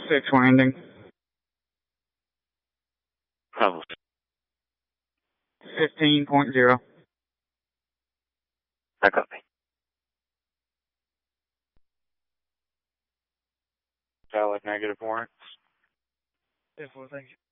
6 landing. Bravo. 15.0. I copy. Valid negative warrants. Yes, well, thank you.